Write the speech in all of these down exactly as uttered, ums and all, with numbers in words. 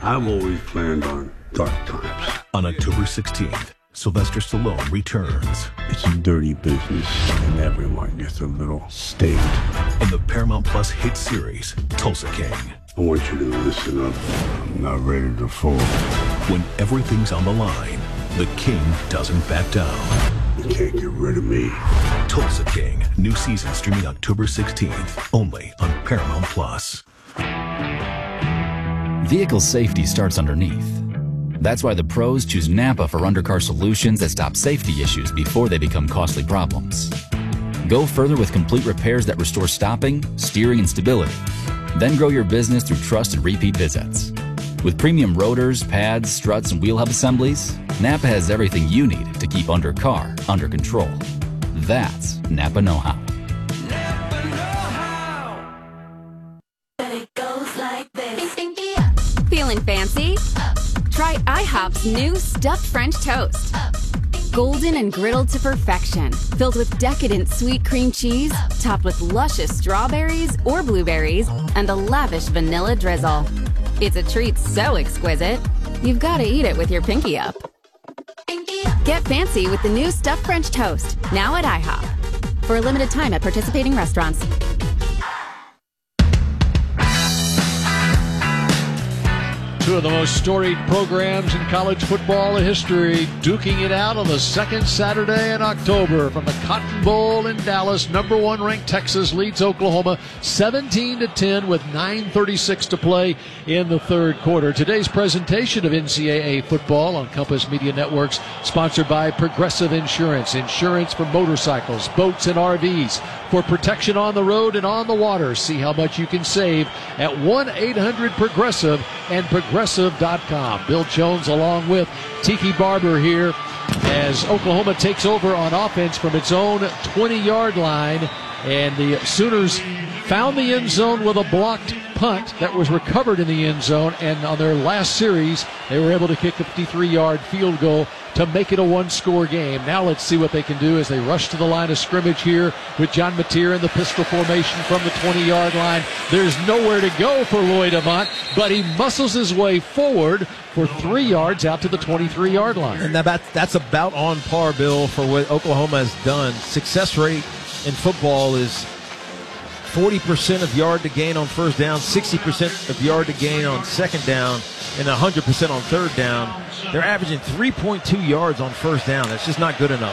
I've always planned on dark times. On October sixteenth, Sylvester Stallone returns. It's a dirty business, and everyone gets a little stayed. In the Paramount Plus hit series, Tulsa King. I want you to listen up. I'm not ready to fall. When everything's on the line, the King doesn't back down. You can't get rid of me. Tulsa King, new season streaming October sixteenth, only on Paramount Plus. Vehicle safety starts underneath. That's why the pros choose Napa for undercar solutions that stop safety issues before they become costly problems. Go further with complete repairs that restore stopping, steering, and stability. Then grow your business through trust and repeat visits. With premium rotors, pads, struts, and wheel hub assemblies, Napa has everything you need to keep undercar under control. That's Napa know-how. Napa know-how. And it goes like this. Feeling fancy? Try IHOP's new stuffed French toast. Golden and griddled to perfection, filled with decadent sweet cream cheese, topped with luscious strawberries or blueberries, and a lavish vanilla drizzle. It's a treat so exquisite, you've got to eat it with your pinky up. Get fancy with the new stuffed French toast, now at IHOP. For a limited time at participating restaurants. Two of the most storied programs in college football history, duking it out on the second Saturday in October from the Cotton Bowl in Dallas. Number one ranked Texas leads Oklahoma seventeen to ten with nine thirty-six to play in the third quarter. Today's presentation of N C double A football on Compass Media Networks, sponsored by Progressive Insurance. Insurance for motorcycles, boats, and R Vs. For protection on the road and on the water. See how much you can save at one eight hundred progressive and progressive dot com. Bill Jones along with Tiki Barber here as Oklahoma takes over on offense from its own twenty-yard line. And the Sooners found the end zone with a blocked punt that was recovered in the end zone. And on their last series, they were able to kick a fifty-three-yard field goal to make it a one-score game. Now let's see what they can do as they rush to the line of scrimmage here with John Mateer in the pistol formation from the twenty-yard line. There's nowhere to go for Lloyd Avant, but he muscles his way forward for three yards out to the twenty-three-yard line. And that, that's about on par, Bill, for what Oklahoma has done. Success rate in football is forty percent of yard to gain on first down, sixty percent of yard to gain on second down, and one hundred percent on third down. They're averaging three point two yards on first down. That's just not good enough.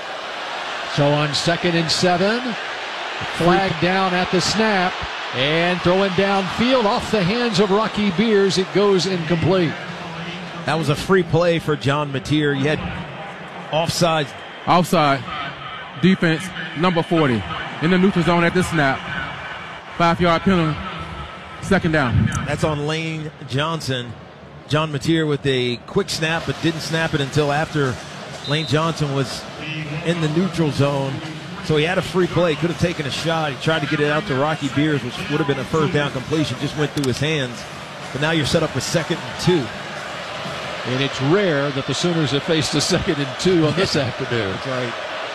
So on second and seven, flag down at the snap, and throwing downfield off the hands of Rocky Beers. It goes incomplete. That was a free play for John Mateer. You had offside. Offside. Defense, number forty. In the neutral zone at the snap. Five-yard penalty. Second down. That's on Lane Johnson. John Mateer with a quick snap, but didn't snap it until after Lane Johnson was in the neutral zone. So he had a free play, could have taken a shot. He tried to get it out to Rocky Beers, which would have been a first down completion, just went through his hands. But now you're set up with second and two. And it's rare that the Sooners have faced a second and two on this afternoon. That's right.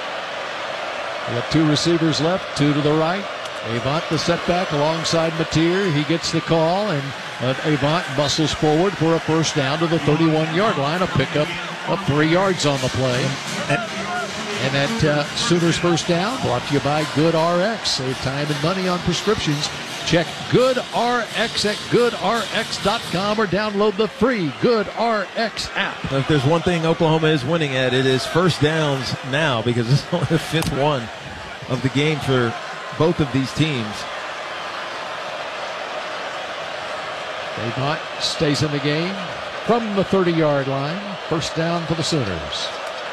We have two receivers left, two to the right. Avant the setback alongside Mateer. He gets the call, and uh, Avant muscles forward for a first down to the thirty-one-yard line. A pickup of three yards on the play. And, and that uh, Sooners first down brought to you by Good R X. Save time and money on prescriptions. Check Good R X at good R X dot com or download the free Good R X app. If there's one thing Oklahoma is winning at, it is first downs now, because it's only the fifth one of the game for both of these teams. Avant stays in the game from the thirty-yard line. First down for the Sooners.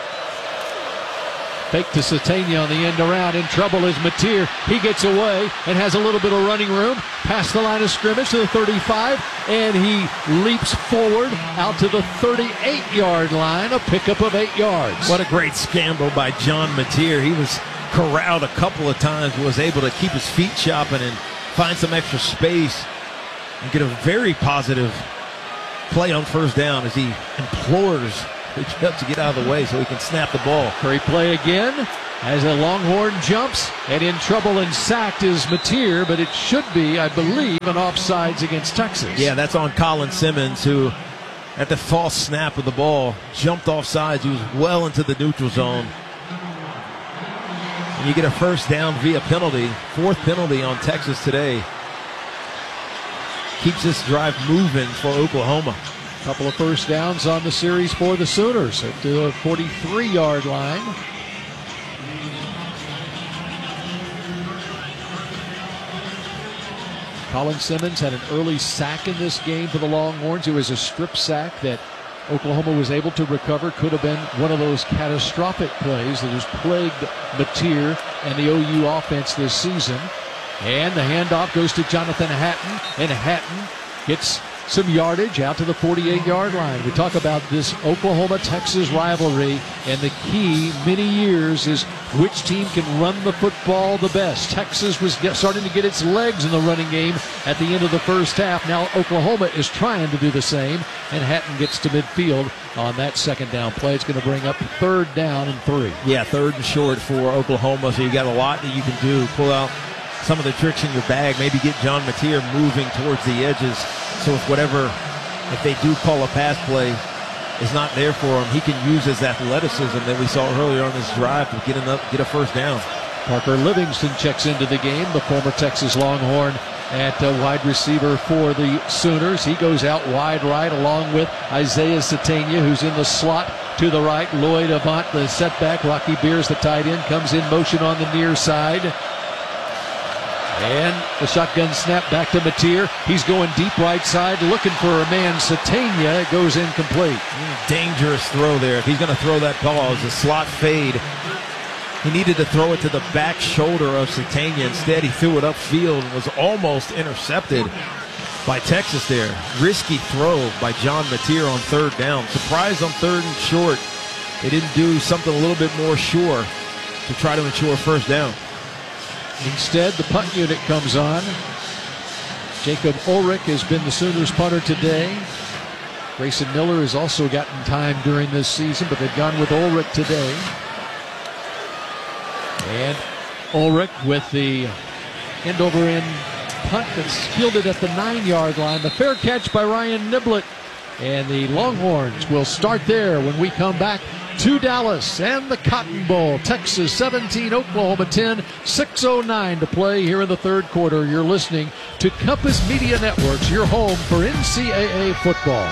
Fake to Satania on the end around. In trouble is Mateer. He gets away and has a little bit of running room. Past the line of scrimmage to the thirty-five. And he leaps forward out to the thirty-eight-yard line. A pickup of eight yards. What a great scramble by John Mateer. He was corralled a couple of times, was able to keep his feet chopping and find some extra space and get a very positive play on first down as he implores the Jets to get out of the way so he can snap the ball. Great play again. as a Longhorn jumps, and in trouble and sacked is Mateer, but it should be, I believe, an offsides against Texas. Yeah, that's on Colin Simmons, who at the false snap of the ball jumped offsides. He was well into the neutral zone. And you get a first down via penalty, fourth penalty on Texas today. Keeps this drive moving for Oklahoma. A couple of first downs on the series for the Sooners at the forty-three-yard line. Colin Simmons had an early sack in this game for the Longhorns. It was a strip sack that Oklahoma was able to recover. Could have been one of those catastrophic plays that has plagued Mateer and the O U offense this season. And the handoff goes to Jonathan Hatton, and Hatton gets some yardage out to the forty-eight-yard line. We talk about this Oklahoma-Texas rivalry, and the key many years is which team can run the football the best. Texas was get, starting to get its legs in the running game at the end of the first half. Now Oklahoma is trying to do the same, and Hatton gets to midfield on that second down play. It's going to bring up third down and three. Yeah, third and short for Oklahoma, so you got a lot that you can do. Pull out some of the tricks in your bag, maybe get John Mateer moving towards the edges. So if whatever, if they do call a pass play is not there for him, he can use his athleticism that we saw earlier on this drive to get, enough, get a first down. Parker Livingston checks into the game, the former Texas Longhorn at uh, wide receiver for the Sooners. He goes out wide right along with Isaiah Satania, who's in the slot to the right. Lloyd Avant, the setback. Rocky Beers, the tight end, comes in motion on the near side. And the shotgun snap back to Mateer. He's going deep right side, looking for a man, Satania. It goes incomplete. Dangerous throw there. If he's going to throw that ball as a slot fade, he needed to throw it to the back shoulder of Satania. Instead, he threw it upfield and was almost intercepted by Texas there. Risky throw by John Mateer on third down. Surprised on third and short. They didn't do something a little bit more sure to try to ensure first down. Instead, the punt unit comes on. Jacob Ulrich has been the Sooners punter today. Grayson Miller has also gotten time during this season, but they've gone with Ulrich today. And Ulrich with the end over end punt that's fielded at the nine-yard line. The fair catch by Ryan Niblett. And the Longhorns will start there when we come back to Dallas and the Cotton Bowl. Texas seventeen, Oklahoma ten, six oh nine to play here in the third quarter. You're listening to Compass Media Networks, your home for N C double A football.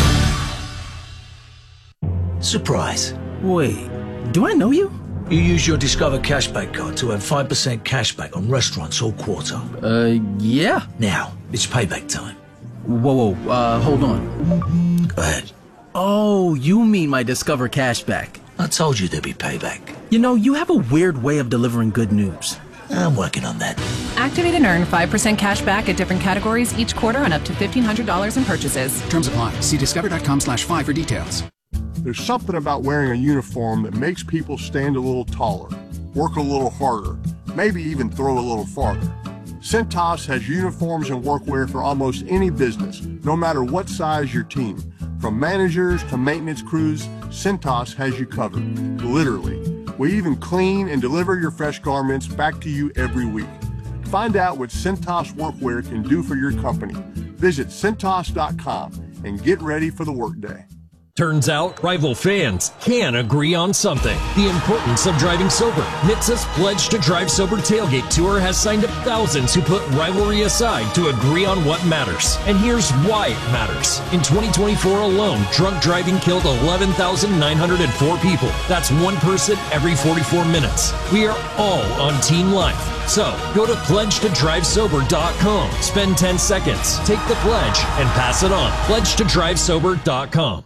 Surprise. Wait, do I know you? You use your Discover Cashback card to earn five percent cashback on restaurants all quarter. Uh, yeah. Now, it's payback time. Whoa, whoa, uh, hold on. Go ahead. Oh, you mean my Discover Cashback. I told you there'd be payback. You know, you have a weird way of delivering good news. I'm working on that. Activate and earn five percent cash back at different categories each quarter on up to fifteen hundred dollars in purchases. Terms apply. See discover.com slash five for details. There's something about wearing a uniform that makes people stand a little taller, work a little harder, maybe even throw a little farther. Cintas has uniforms and workwear for almost any business, no matter what size your team. From managers to maintenance crews, Cintas has you covered, literally. We even clean and deliver your fresh garments back to you every week. Find out what Cintas workwear can do for your company. Visit Cintas dot com and get ready for the workday. Turns out, rival fans can agree on something. The importance of driving sober. N H T S A's Pledge to Drive Sober Tailgate Tour has signed up thousands who put rivalry aside to agree on what matters. And here's why it matters. In twenty twenty-four alone, drunk driving killed eleven thousand nine hundred four people. That's one person every forty-four minutes. We are all on Team Life. So, go to pledge to drive sober dot com. Spend ten seconds, take the pledge, and pass it on. pledge to drive sober dot com.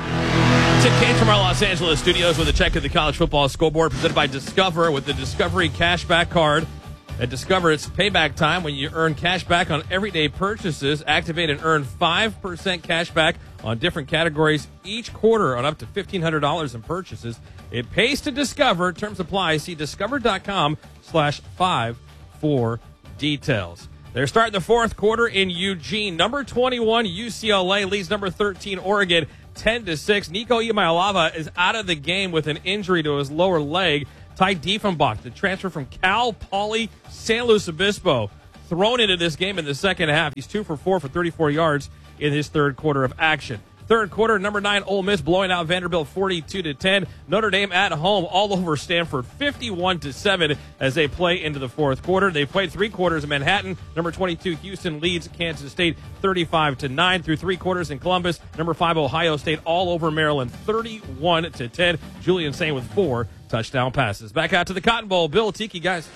Tim Cain from our Los Angeles studios with a check of the college football scoreboard presented by Discover with the Discovery Cashback Card. At Discover, it's payback time when you earn cash back on everyday purchases. Activate and earn five percent cash back on different categories each quarter on up to fifteen hundred dollars in purchases. It pays to Discover. Terms apply. See discover.com slash five for details. They're starting the fourth quarter in Eugene. Number twenty-one, U C L A leads number thirteen, Oregon, ten to six. Nico Iamaleava is out of the game with an injury to his lower leg. Ty Diefenbach, the transfer from Cal Poly San Luis Obispo, thrown into this game in the second half. He's two for four for thirty-four yards in his third quarter of action. Third quarter, number nine Ole Miss blowing out Vanderbilt forty-two to ten. Notre Dame at home all over Stanford fifty-one to seven as they play into the fourth quarter. They played three quarters in Manhattan. Number twenty-two Houston leads Kansas State thirty-five to nine through three quarters in Columbus. Number five Ohio State all over Maryland thirty-one to ten. Julian Sain with four touchdown passes. Back out to the Cotton Bowl. Bill, Tiki, guys.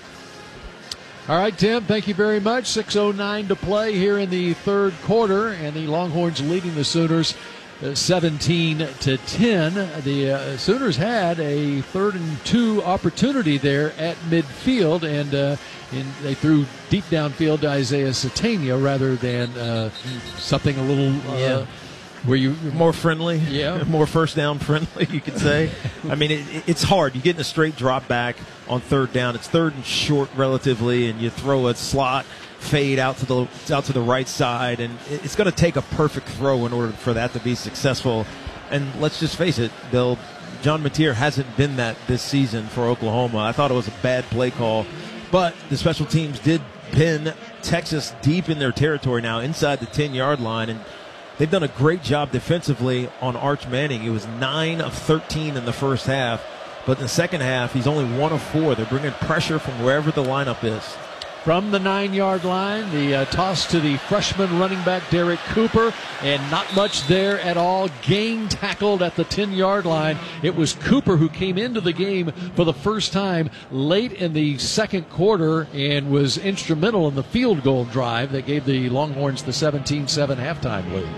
All right, Tim, thank you very much. six oh nine to play here in the third quarter, and the Longhorns leading the Sooners uh, seventeen to ten. The uh, Sooners had a third and two opportunity there at midfield, and uh, in, they threw deep downfield to Isaiah Satania rather than uh, something a little uh, yeah. where you more friendly, yeah, more first down friendly, you could say. I mean, it, it's hard. You get in a straight drop back on third down. It's third and short relatively, and you throw a slot fade out to the out to the right side, and it's going to take a perfect throw in order for that to be successful. And let's just face it, Bill, John Mateer hasn't been that this season for Oklahoma. I thought it was a bad play call, but the special teams did pin Texas deep in their territory now, inside the ten-yard line, and they've done a great job defensively on Arch Manning. It was nine of thirteen in the first half, but in the second half, he's only one of four. They're bringing pressure from wherever the lineup is. From the nine-yard line, the uh, toss to the freshman running back, Derek Cooper, and not much there at all. Gang tackled at the ten-yard line. It was Cooper who came into the game for the first time late in the second quarter and was instrumental in the field goal drive that gave the Longhorns the seventeen seven halftime lead.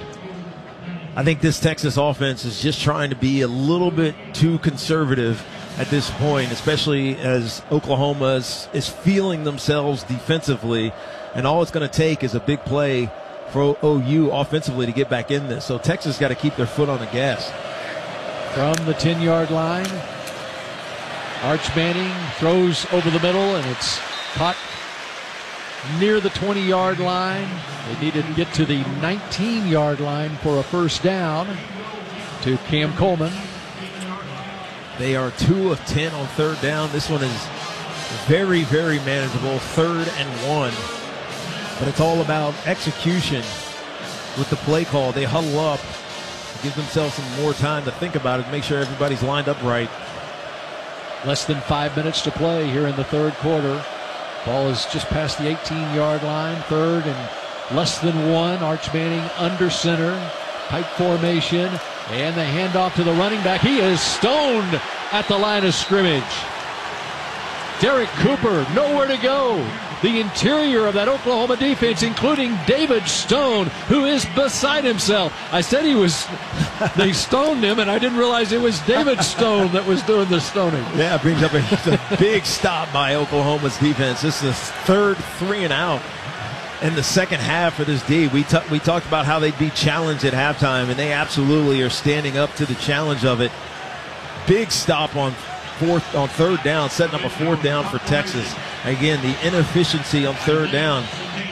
I think this Texas offense is just trying to be a little bit too conservative at this point, especially as Oklahoma is, is feeling themselves defensively, and all it's going to take is a big play for O U offensively to get back in this. So Texas got to keep their foot on the gas. From the ten-yard line, Arch Manning throws over the middle, and it's caught near the twenty-yard line. They needed to get to the nineteen-yard line for a first down to Cam Coleman. They are two of ten on third down. This one is very, very manageable, third and one. But it's all about execution with the play call. They huddle up, give themselves some more time to think about it, make sure everybody's lined up right. Less than five minutes to play here in the third quarter. Ball is just past the eighteen-yard line, third and less than one. Arch Manning under center, tight formation. And the handoff to the running back. He is stoned at the line of scrimmage. Derek Cooper, nowhere to go. The interior of that Oklahoma defense, including David Stone, who is beside himself. I said he was, they stoned him, and I didn't realize it was David Stone that was doing the stoning. Yeah, it brings up a, a big stop by Oklahoma's defense. This is the third three and out in the second half for this D. We, t- we talked about how they'd be challenged at halftime, and they absolutely are standing up to the challenge of it. Big stop on fourth, on third down, setting up a fourth down for Texas. Again, the inefficiency on third down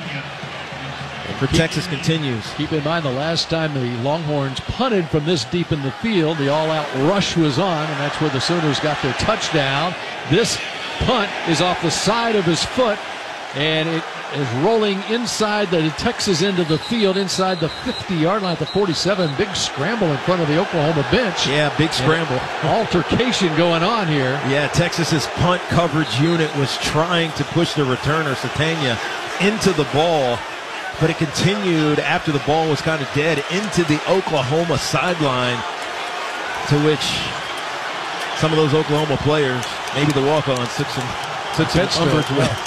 for keep, Texas continues. Keep in mind the last time the Longhorns punted from this deep in the field, the all-out rush was on, and that's where the Sooners got their touchdown. This punt is off the side of his foot, and it is rolling inside the Texas end of the field, inside the fifty-yard line at the forty-seven. Big scramble in front of the Oklahoma bench. Yeah, big scramble. Altercation going on here. Yeah, Texas's punt coverage unit was trying to push the returner, Satania, into the ball, but it continued after the ball was kind of dead into the Oklahoma sideline, to which some of those Oklahoma players, maybe the walk-ons, took some, took some umbrage with.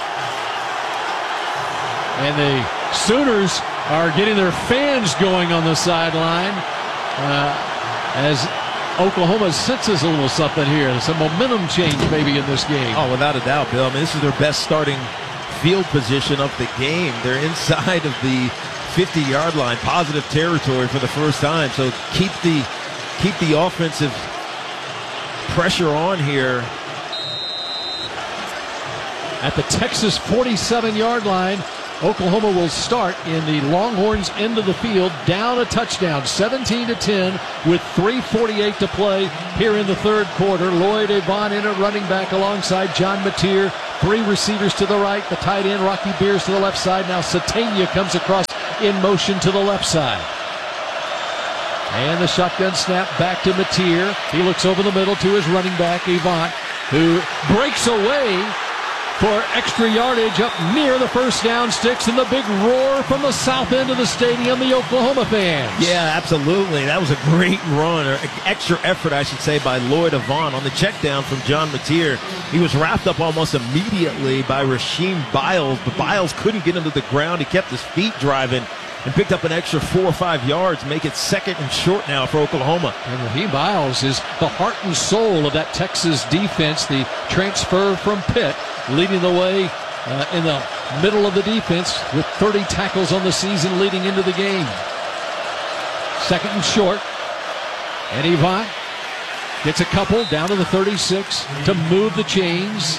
And the Sooners are getting their fans going on the sideline uh, as Oklahoma senses a little something here. Some momentum change maybe in this game. Oh, without a doubt, Bill. I mean, this is their best starting field position of the game. They're inside of the fifty-yard line, positive territory for the first time. So keep the keep the offensive pressure on here. At the Texas forty-seven-yard line, Oklahoma will start in the Longhorns' end of the field, down a touchdown, seventeen to ten, with three forty-eight to play here in the third quarter. Lloyd Avant in at running back alongside John Mateer. Three receivers to the right, the tight end Rocky Beers to the left side. Now Satania comes across in motion to the left side. And the shotgun snap back to Mateer. He looks over the middle to his running back, Avant, who breaks away for extra yardage up near the first down sticks, and the big roar from the south end of the stadium, the Oklahoma fans. Yeah, absolutely. That was a great run, or extra effort, I should say, by Lloyd Avant on the check down from John Mateer. He was wrapped up almost immediately by Rasheem Biles, but Biles couldn't get him to the ground. He kept his feet driving and picked up an extra four or five yards, make it second and short now for Oklahoma. And Raheem Biles is the heart and soul of that Texas defense, the transfer from Pitt, leading the way uh, in the middle of the defense with thirty tackles on the season leading into the game. Second and short. And Avant gets a couple down to the thirty-six to move the chains.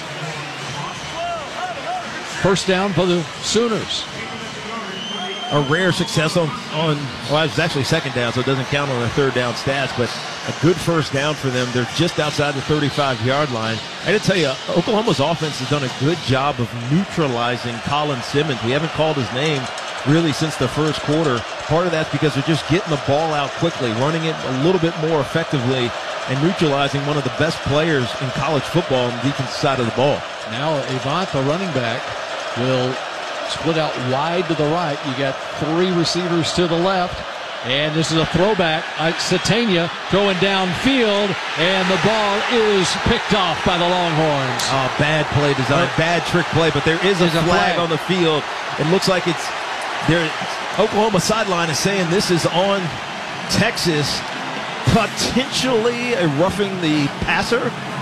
First down for the Sooners. A rare success on, on well, it was actually second down, so it doesn't count on the third down stats, but a good first down for them. They're just outside the thirty-five-yard line. I got to tell you, Oklahoma's offense has done a good job of neutralizing Colin Simmons. We haven't called his name really since the first quarter. Part of that's because they're just getting the ball out quickly, running it a little bit more effectively, and neutralizing one of the best players in college football on the defensive side of the ball. Now Avant, the running back, will split out wide to the right. You got three receivers to the left. And this is a throwback. Satania throwing downfield. And the ball is picked off by the Longhorns. Oh, bad play design. Bad trick play. But there is a, flag, a flag on the field. It looks like it's there. Oklahoma sideline is saying this is on Texas. Potentially a roughing the passer.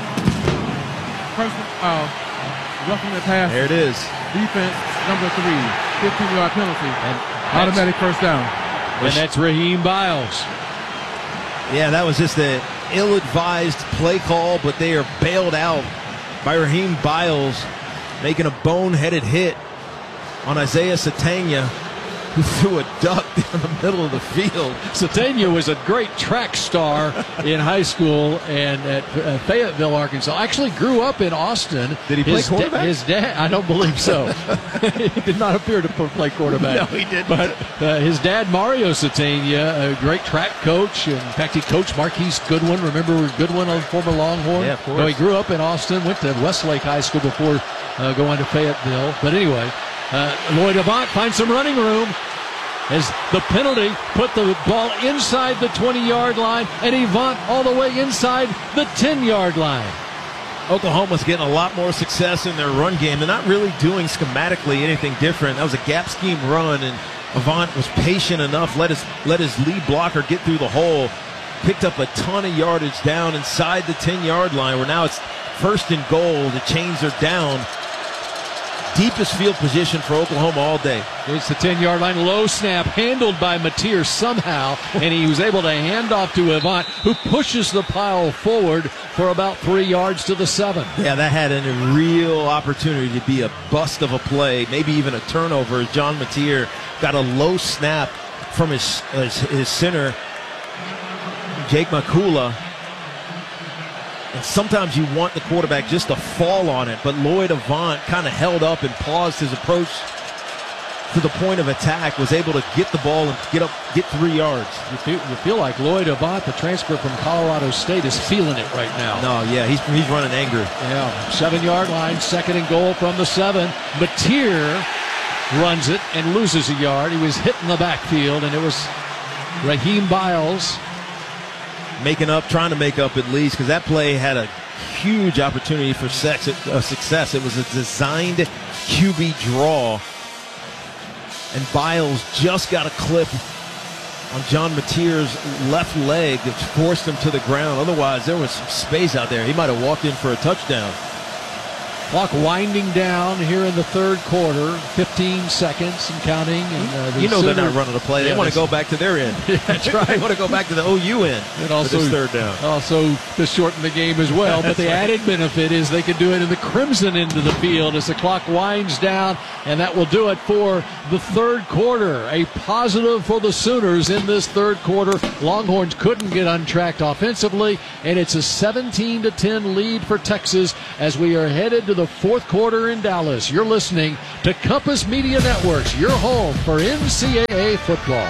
Uh, roughing the passer. There it is. Defense number three, fifteen-yard penalty, and automatic first down. And that's Raheem Biles. Yeah, that was just an ill-advised play call, but they are bailed out by Raheem Biles making a boneheaded hit on Isaiah Satania, who threw a duck down the middle of the field. Satania was a great track star in high school and at uh, Fayetteville, Arkansas. Actually grew up in Austin. Did he play his quarterback? Da- his dad, I don't believe so. He did not appear to play quarterback. No, he didn't. But uh, his dad, Mario Satania, a great track coach. In fact, he coached Marquise Goodwin. Remember Goodwin, a former Longhorn? Yeah, of course. No, he grew up in Austin, went to Westlake High School before uh, going to Fayetteville. But anyway, uh, Lloyd Avant finds some running room as the penalty put the ball inside the twenty-yard line, and Avant all the way inside the ten-yard line. Oklahoma's getting a lot more success in their run game. They're not really doing schematically anything different. That was a gap scheme run, and Avant was patient enough, let his, let his lead blocker get through the hole, picked up a ton of yardage down inside the ten-yard line, where now it's first and goal. The chains are down. Deepest field position for Oklahoma all day. It's the ten-yard line. Low snap handled by Mateer somehow, and he was able to hand off to Avant, who pushes the pile forward for about three yards to the seven. Yeah, that had a real opportunity to be a bust of a play, maybe even a turnover. John Mateer got a low snap from his, his, his center, Jake Makula. And sometimes you want the quarterback just to fall on it, but Lloyd Avant kind of held up and paused his approach to the point of attack, was able to get the ball and get up, get three yards. You feel, you feel like Lloyd Avant, the transfer from Colorado State, is feeling it right now. No, yeah, he's he's running angry. Yeah, seven-yard line, second and goal from the seven. Mateer runs it and loses a yard. He was hit in the backfield, and it was Raheem Biles making up, trying to make up at least, because that play had a huge opportunity for sex, uh, success. It was a designed Q B draw, and Biles just got a clip on John Mateer's left leg that forced him to the ground. Otherwise, there was some space out there. He might have walked in for a touchdown. Clock winding down here in the third quarter, fifteen seconds and counting. And uh, the you know Sooners, they're not running a play. They yeah, want to go back to their end. Yeah, that's right. They want to go back to the O U end. And also, for this third down. Also to shorten the game as well. But the right. added benefit is they can do it in the crimson end of the field as the clock winds down, and that will do it for the third quarter. A positive for the Sooners in this third quarter. Longhorns couldn't get untracked offensively, and it's a seventeen to ten lead for Texas as we are headed to the fourth quarter in Dallas. You're listening to Compass Media Networks, your home for N C double A football.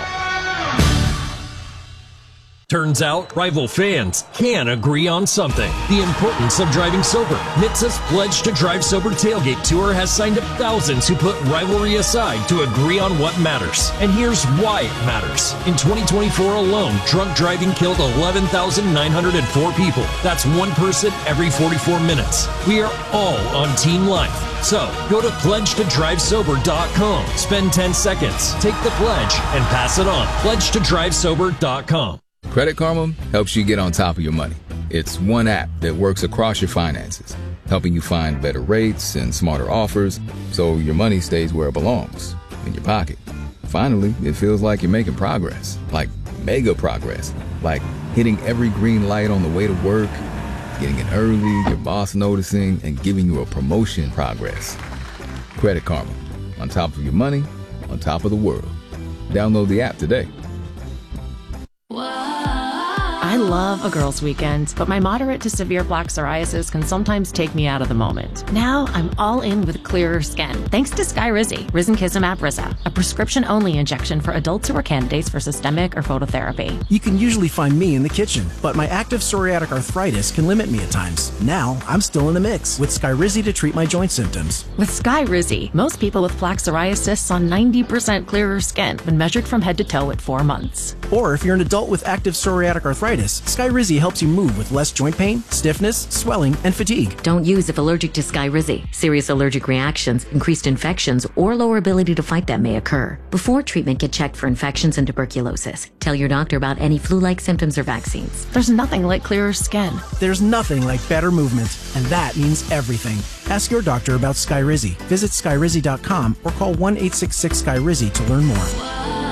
Turns out, rival fans can agree on something. The importance of driving sober. N H T S A's Pledge to Drive Sober Tailgate Tour has signed up thousands who put rivalry aside to agree on what matters. And here's why it matters. In twenty twenty-four alone, drunk driving killed eleven thousand nine hundred four people. That's one person every forty-four minutes. We are all on Team Life. So, go to pledge to drive sober dot com. Spend ten seconds, take the pledge, and pass it on. pledge to drive sober dot com. Credit Karma helps you get on top of your money. It's one app that works across your finances, helping you find better rates and smarter offers so your money stays where it belongs, in your pocket. Finally, it feels like you're making progress, like mega progress, like hitting every green light on the way to work, getting in early, your boss noticing, and giving you a promotion progress. Credit Karma, on top of your money, on top of the world. Download the app today. I love a girls' weekend, but my moderate to severe plaque psoriasis can sometimes take me out of the moment. Now I'm all in with clearer skin, thanks to Skyrizi, Risankizumab Risa, a prescription-only injection for adults who are candidates for systemic or phototherapy. You can usually find me in the kitchen, but my active psoriatic arthritis can limit me at times. Now I'm still in the mix with Skyrizi to treat my joint symptoms. With Skyrizi, most people with plaque psoriasis saw ninety percent clearer skin when measured from head to toe at four months. Or if you're an adult with active psoriatic arthritis, Skyrizi helps you move with less joint pain, stiffness, swelling, and fatigue. Don't use if allergic to Skyrizi. Serious allergic reactions, increased infections, or lower ability to fight them may occur. Before treatment, get checked for infections and tuberculosis. Tell your doctor about any flu-like symptoms or vaccines. There's nothing like clearer skin. There's nothing like better movement, and that means everything. Ask your doctor about Skyrizi. Visit Skyrizi dot com or call one eight six six Skyrizi to learn more.